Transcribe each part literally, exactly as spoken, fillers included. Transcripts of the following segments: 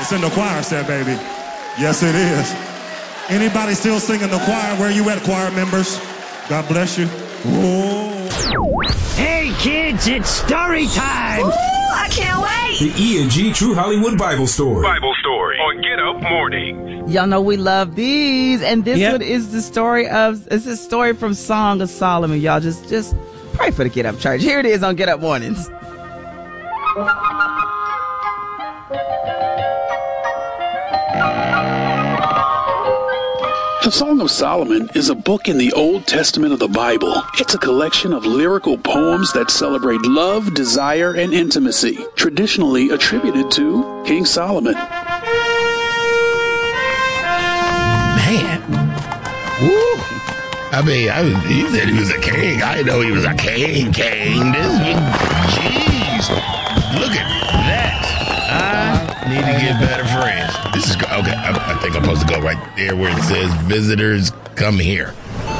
It's in the choir set, baby. Yes, it is. Anybody still singing the choir? Where you at, choir members? God bless you. Whoa. Hey, kids, it's story time. Ooh, I can't wait. The E and G True Hollywood Bible Story. Bible Story on Get Up Morning. Y'all know we love these, and this Yep. one is the story of, it's a story from Song of Solomon. Y'all just, just pray for the Get Up Church. Here it is on Get Up Mornings. The Song of Solomon is a book in the Old Testament of the Bible. It's a collection of lyrical poems that celebrate love, desire, and intimacy, traditionally attributed to King Solomon. Man. Woo. I mean, I was, he said he was a king. I didn't know he was a king, king. This is, jeez. Look at that. I need to get better friends. This is, okay, I, I think I'm supposed to go right there where it says visitors come here.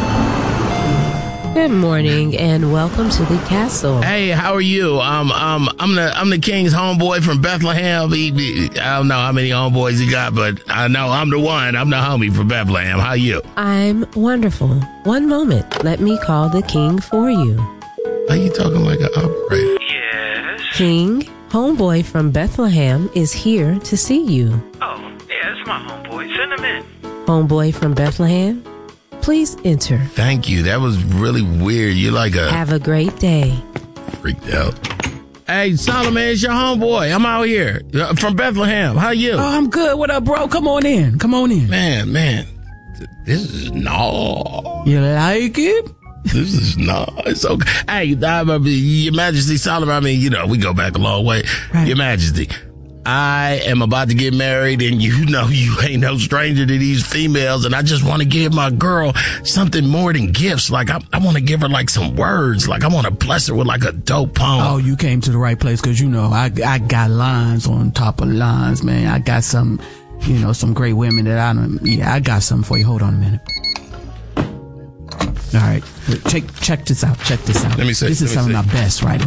Good morning and welcome to the castle. Hey, how are you? Um, um, I'm the I'm the king's homeboy from Bethlehem. He, he, I don't know how many homeboys he got, but I know I'm the one. I'm the homie from Bethlehem. How you? I'm wonderful. One moment. Let me call the king for you. Are you talking like an operator? Yes. King, homeboy from Bethlehem is here to see you. Oh, yeah, it's my homeboy. Send him in. Homeboy from Bethlehem, please enter. Thank you. That was really weird. You're like a... Have a great day. Freaked out. Hey, Solomon, it's your homeboy. I'm out here uh, from Bethlehem. How you? Oh, I'm good. What up, bro? Come on in. Come on in. Man, man. This is no. You like it? This is no. It's okay. Hey, I, I mean, Your Majesty Solomon, I mean, you know, we go back a long way. Right. Your Majesty, I am about to get married, and you know you ain't no stranger to these females, and I just want to give my girl something more than gifts. Like, I, I want to give her, like, some words. Like, I want to bless her with, like, a dope poem. Oh, you came to the right place because, you know, I, I got lines on top of lines, man. I got some, you know, some great women that I don't, yeah, I got something for you. Hold on a minute. All right. Check, check this out. Check this out. Let me see. This is Let me some see. of my best, right?